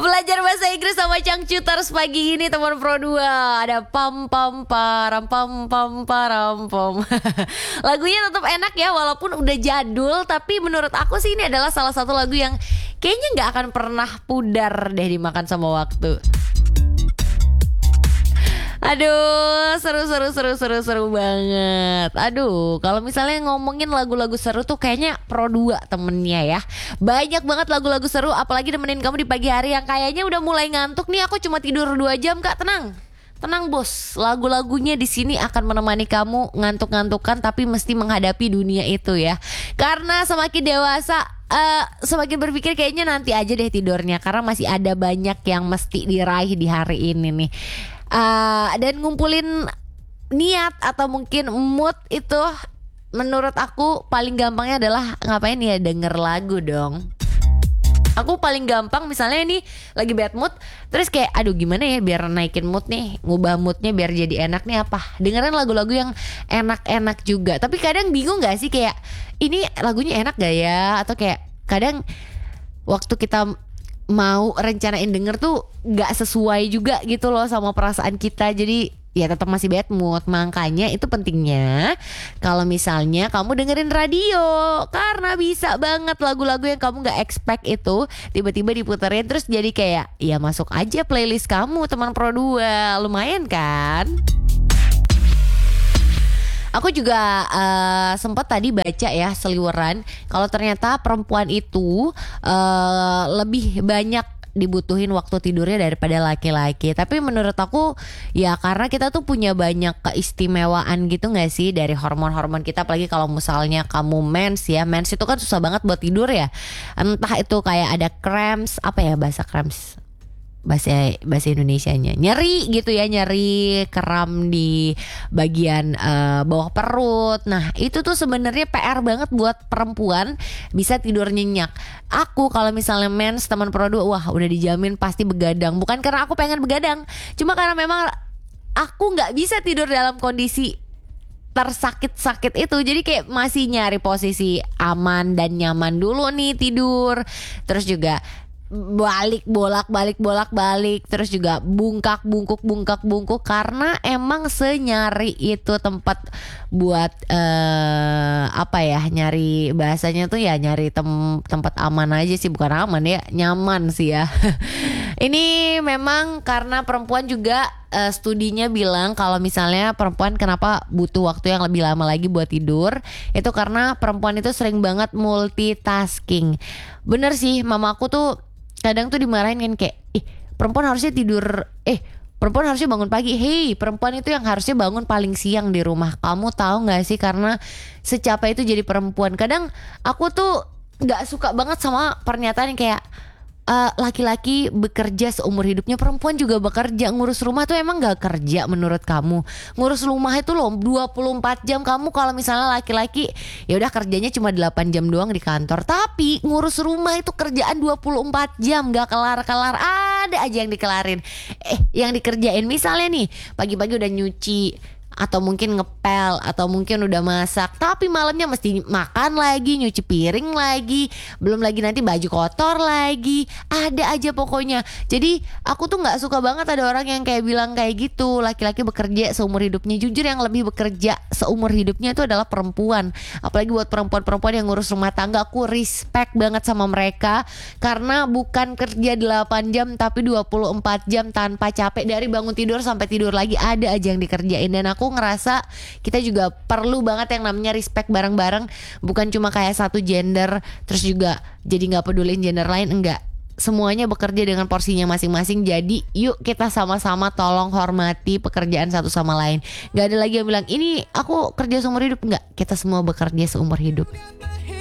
Belajar bahasa Inggris sama Cangcuters pagi ini teman Pro 2. Ada pam pam param pam pam param pam. Lagunya tetap enak ya walaupun udah jadul, tapi menurut aku sih ini adalah salah satu lagu yang kayaknya gak akan pernah pudar deh dimakan sama waktu. Aduh, seru banget. Aduh, kalau misalnya ngomongin lagu-lagu seru tuh kayaknya Pro 2 temennya ya. Banyak banget lagu-lagu seru, apalagi nemenin kamu di pagi hari yang kayaknya udah mulai ngantuk nih. Aku cuma tidur 2 jam, Kak, tenang. Tenang bos, lagu-lagunya di sini akan menemani kamu ngantuk-ngantukan tapi mesti menghadapi dunia itu ya. Karena semakin dewasa semakin berpikir kayaknya nanti aja deh tidurnya, karena masih ada banyak yang mesti diraih di hari ini nih. Dan ngumpulin niat atau mungkin mood itu menurut aku paling gampangnya adalah ngapain ya, denger lagu dong. Aku paling gampang misalnya ini lagi bad mood, terus kayak aduh gimana ya biar naikin mood nih, ngubah moodnya biar jadi enak nih, apa dengerin lagu-lagu yang enak-enak juga. Tapi kadang bingung gak sih kayak ini lagunya enak gak ya, atau kayak kadang waktu kita mau rencanain denger tuh gak sesuai juga gitu loh sama perasaan kita. Jadi ya tetap masih bad mood. Makanya itu pentingnya kalau misalnya kamu dengerin radio, karena bisa banget lagu-lagu yang kamu gak expect itu tiba-tiba diputerin, terus jadi kayak ya masuk aja playlist kamu teman Pro 2. Lumayan kan? Aku juga sempat tadi baca ya seliweran kalau ternyata perempuan itu lebih banyak dibutuhin waktu tidurnya daripada laki-laki. Tapi menurut aku ya karena kita tuh punya banyak keistimewaan gitu gak sih dari hormon-hormon kita. Apalagi kalau misalnya kamu mens ya, mens itu kan susah banget buat tidur ya. Entah itu kayak ada cramps, apa ya bahasa cramps, bahasa Indonesianya nyeri gitu ya, nyeri kram di bagian bawah perut. Nah itu tuh sebenarnya PR banget buat perempuan bisa tidur nyenyak. Aku kalau misalnya mens teman Pro 2, wah udah dijamin pasti begadang. Bukan karena aku pengen begadang, cuma karena memang aku nggak bisa tidur dalam kondisi tersakit-sakit itu. Jadi kayak masih nyari posisi aman dan nyaman dulu nih tidur. Terus juga bolak-balik, terus juga bungkak bungkuk karena emang senyari itu tempat buat apa ya, nyari bahasanya tuh ya nyari tempat aman aja sih, bukan aman ya, nyaman sih ya. Ini memang karena perempuan juga studinya bilang kalau misalnya perempuan kenapa butuh waktu yang lebih lama lagi buat tidur, itu karena perempuan itu sering banget multitasking. Bener sih, mama aku tuh kadang tuh dimarahin kan kayak perempuan harusnya tidur, perempuan harusnya bangun pagi. Hei, perempuan itu yang harusnya bangun paling siang di rumah. Kamu tahu gak sih, karena secapek itu jadi perempuan. Kadang aku tuh gak suka banget sama pernyataan yang kayak laki-laki bekerja seumur hidupnya, perempuan juga bekerja. Ngurus rumah tuh emang gak kerja menurut kamu? Ngurus rumah itu loh 24 jam. Kamu kalau misalnya laki-laki ya udah kerjanya cuma 8 jam doang di kantor, tapi ngurus rumah itu kerjaan 24 jam gak kelar-kelar. Ada aja yang dikelarin, yang dikerjain. Misalnya nih pagi-pagi udah nyuci, atau mungkin ngepel, atau mungkin udah masak, tapi malamnya mesti makan lagi, nyuci piring lagi, belum lagi nanti baju kotor lagi. Ada aja pokoknya. Jadi aku tuh gak suka banget ada orang yang kayak bilang kayak gitu, laki-laki bekerja seumur hidupnya. Jujur yang lebih bekerja seumur hidupnya itu adalah perempuan. Apalagi buat perempuan-perempuan yang ngurus rumah tangga, aku respect banget sama mereka. Karena bukan kerja 8 jam tapi 24 jam tanpa capek. Dari bangun tidur sampai tidur lagi ada aja yang dikerjain. Dan aku ngerasa kita juga perlu banget yang namanya respect bareng-bareng. Bukan cuma kayak satu gender terus juga jadi gak pedulin gender lain, enggak. Semuanya bekerja dengan porsinya masing-masing. Jadi yuk kita sama-sama tolong hormati pekerjaan satu sama lain. Gak ada lagi yang bilang ini aku kerja seumur hidup. Enggak, kita semua bekerja seumur hidup.